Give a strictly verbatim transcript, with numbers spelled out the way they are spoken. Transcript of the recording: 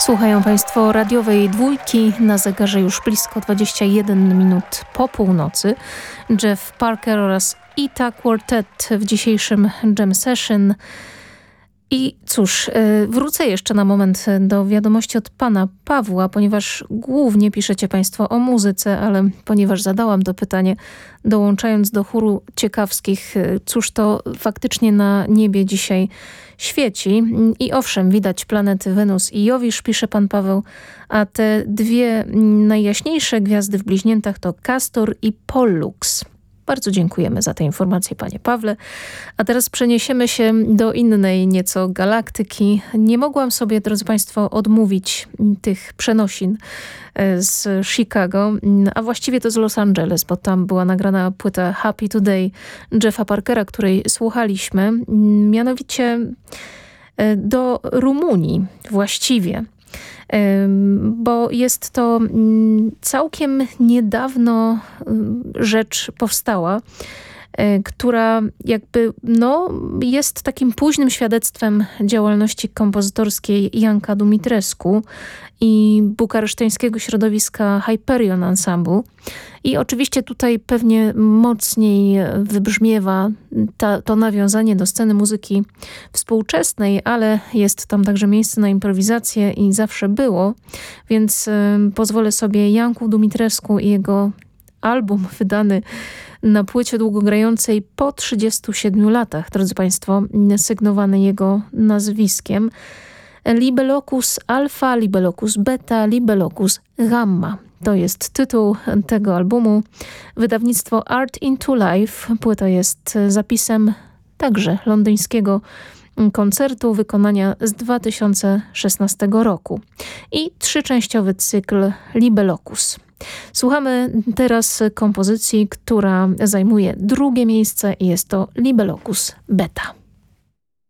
Słuchają Państwo radiowej dwójki, na zegarze już blisko dwadzieścia jeden minut po północy. Jeff Parker oraz Ita Quartet w dzisiejszym Jam Session. I cóż, wrócę jeszcze na moment do wiadomości od pana Pawła, ponieważ głównie piszecie Państwo o muzyce, ale ponieważ zadałam to pytanie, dołączając do chóru ciekawskich, cóż to faktycznie na niebie dzisiaj świeci. I owszem, widać planety Wenus i Jowisz, pisze pan Paweł, a te dwie najjaśniejsze gwiazdy w bliźniętach to Castor i Pollux. Bardzo dziękujemy za te informacje, panie Pawle. A teraz przeniesiemy się do innej nieco galaktyki. Nie mogłam sobie, drodzy państwo, odmówić tych przenosin z Chicago, a właściwie to z Los Angeles, bo tam była nagrana płyta Happy Today Jeffa Parkera, której słuchaliśmy, mianowicie do Rumunii właściwie. Bo jest to całkiem niedawno rzecz powstała, która jakby no, jest takim późnym świadectwem działalności kompozytorskiej Janka Dumitrescu i bukareszteńskiego środowiska Hyperion Ensemble. I oczywiście tutaj pewnie mocniej wybrzmiewa ta, to nawiązanie do sceny muzyki współczesnej, ale jest tam także miejsce na improwizację i zawsze było, więc y, pozwolę sobie Janku Dumitrescu i jego album wydany na płycie długogrającej po trzydziestu siedmiu latach, drodzy państwo, sygnowany jego nazwiskiem. Libellocus Alpha, Libellocus Beta, Libellocus Gamma. To jest tytuł tego albumu. Wydawnictwo Art into Life. Płyta jest zapisem także londyńskiego koncertu wykonania z dwa tysiące szesnastego roku. I trzyczęściowy cykl Libellocus. Słuchamy teraz kompozycji, która zajmuje drugie miejsce i jest to Libellocus Beta.